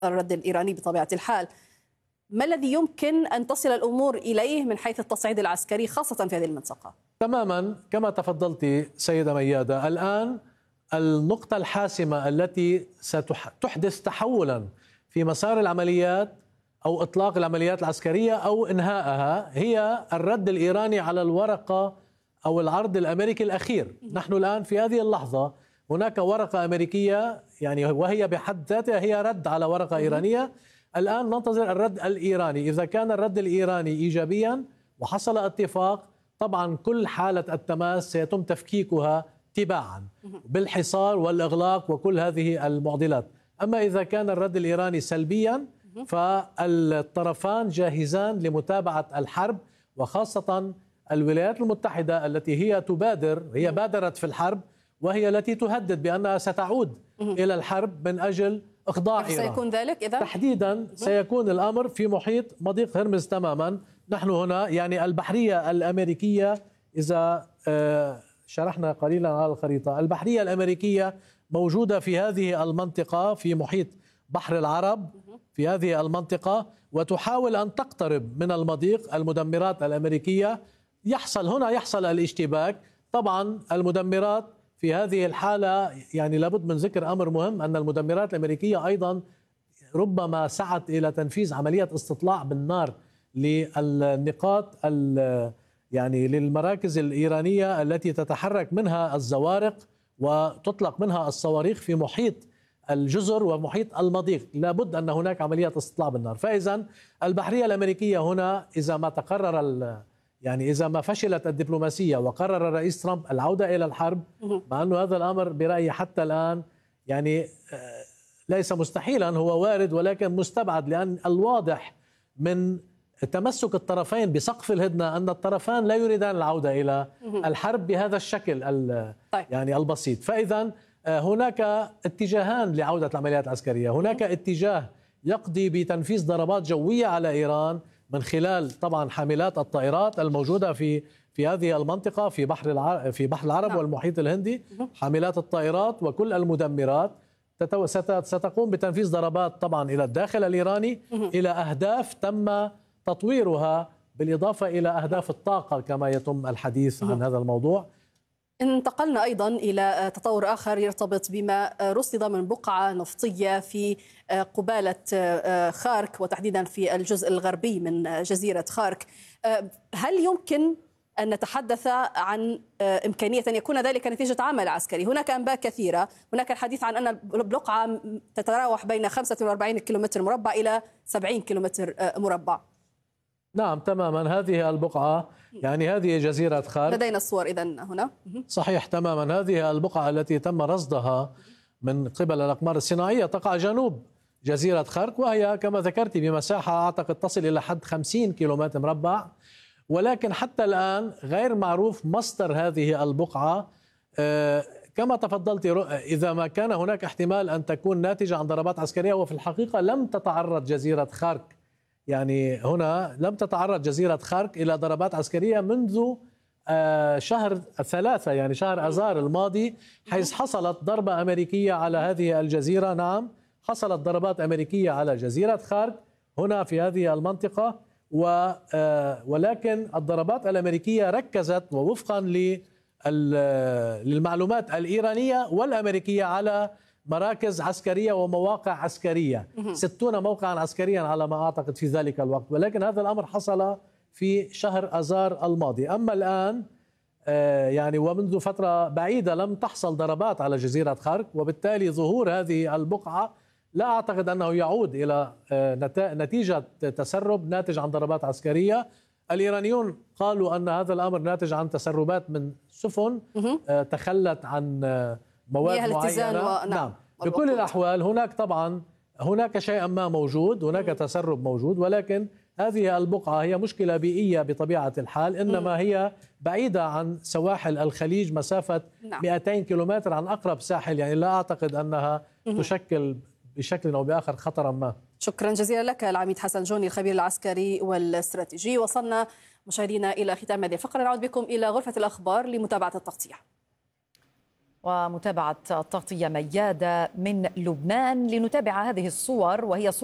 الرد الإيراني بطبيعة الحال. ما الذي يمكن أن تصل الأمور إليه من حيث التصعيد العسكري خاصة في هذه المنطقة؟ تماما كما تفضلت سيدة ميادة، الآن النقطة الحاسمة التي ستحدث تحولا في مسار العمليات أو إطلاق العمليات العسكرية أو إنهائها هي الرد الإيراني على الورقة أو العرض الأمريكي الأخير. نحن الآن في هذه اللحظة هناك ورقة أمريكية وهي بحد ذاتها هي رد على ورقة إيرانية. الآن ننتظر الرد الإيراني. إذا كان الرد الإيراني إيجابيا وحصل اتفاق، طبعا كل حالة التماس سيتم تفكيكها تباعا بالحصار والإغلاق وكل هذه المعضلات. أما إذا كان الرد الإيراني سلبيا فالطرفان جاهزان لمتابعة الحرب، وخاصة الولايات المتحدة التي هي بادرت في الحرب، وهي التي تهدد بأنها ستعود إلى الحرب من أجل إخضاع إيران. سيكون ذلك إذا؟ تحديدا سيكون الأمر في محيط مضيق هرمز تماما. نحن هنا البحرية الأمريكية، إذا شرحنا قليلا على الخريطة، البحرية الأمريكية موجودة في هذه المنطقة في محيط بحر العرب في هذه المنطقة، وتحاول أن تقترب من المضيق. المدمرات الأمريكية يحصل الاشتباك. طبعا المدمرات في هذه الحالة لابد من ذكر أمر مهم، أن المدمرات الأمريكية أيضا ربما سعت إلى تنفيذ عملية استطلاع بالنار للنقاط للمراكز الإيرانية التي تتحرك منها الزوارق وتطلق منها الصواريخ في محيط الجزر ومحيط المضيق. لابد أن هناك عملية استطلاع بالنار. فإذا البحرية الأمريكية هنا إذا ما فشلت الدبلوماسية وقرر الرئيس ترامب العودة إلى الحرب، مع أنه هذا الأمر برأيي حتى الآن ليس مستحيلا، هو وارد ولكن مستبعد، لأن الواضح من تمسك الطرفين بسقف الهدنة أن الطرفان لا يريدان العودة إلى الحرب بهذا الشكل البسيط. فإذا هناك اتجاهان لعودة العمليات العسكرية. هناك اتجاه يقضي بتنفيذ ضربات جوية على إيران من خلال طبعا حاملات الطائرات الموجودة في هذه المنطقة في بحر العرب والمحيط الهندي. حاملات الطائرات وكل المدمرات ستقوم بتنفيذ ضربات طبعا إلى الداخل الإيراني إلى أهداف تم تطويرها، بالإضافة إلى أهداف الطاقة كما يتم الحديث عن هذا الموضوع. انتقلنا أيضا إلى تطور آخر يرتبط بما رصد من بقعة نفطية في قبالة خارك، وتحديدا في الجزء الغربي من جزيرة خارك. هل يمكن أن نتحدث عن إمكانية أن يكون ذلك نتيجة عمل عسكري؟ هناك أنباء كثيرة، هناك الحديث عن أن البقعة تتراوح بين 45 كيلومتر مربع إلى 70 كيلومتر مربع. نعم تماما، هذه البقعة هذه جزيرة خارك. لدينا الصور إذن هنا. صحيح تماما، هذه البقعة التي تم رصدها من قبل الأقمار الصناعية تقع جنوب جزيرة خارك، وهي كما ذكرت بمساحة أعتقد تصل إلى حد 50 كيلومتر مربع، ولكن حتى الآن غير معروف مصدر هذه البقعة. كما تفضلت، إذا ما كان هناك احتمال أن تكون ناتجة عن ضربات عسكرية، وفي الحقيقة لم تتعرض جزيرة خارك هنا لم تتعرض جزيرة خارك إلى ضربات عسكرية منذ شهر 3 شهر آذار الماضي، حيث حصلت ضربة أمريكية على هذه الجزيرة. نعم حصلت ضربات أمريكية على جزيرة خارك هنا في هذه المنطقة، ولكن الضربات الأمريكية ركزت ووفقا للمعلومات الإيرانية والأمريكية على مراكز عسكرية ومواقع عسكرية، 60 موقعا عسكريا على ما أعتقد في ذلك الوقت، ولكن هذا الأمر حصل في شهر آذار الماضي. أما الآن ومنذ فترة بعيدة لم تحصل ضربات على جزيرة خارك، وبالتالي ظهور هذه البقعة لا أعتقد أنه يعود إلى نتيجة تسرب ناتج عن ضربات عسكرية. الإيرانيون قالوا أن هذا الأمر ناتج عن تسربات من سفن تخلت عن مواد معينة. نعم بكل الأحوال هناك شيء ما موجود، هناك تسرب موجود، ولكن هذه البقعة هي مشكلة بيئية بطبيعة الحال، إنما هي بعيدة عن سواحل الخليج مسافة 200 كيلومتر عن أقرب ساحل، لا أعتقد أنها تشكل بشكل أو بآخر خطرا ما. شكرا جزيلا لك العميد حسن جوني الخبير العسكري والاستراتيجي. وصلنا مشاهدينا إلى ختام هذه الفقرة، نعود بكم إلى غرفة الأخبار لمتابعة التغطية. ومتابعة التغطية ميادة من لبنان لنتابع هذه الصور، وهي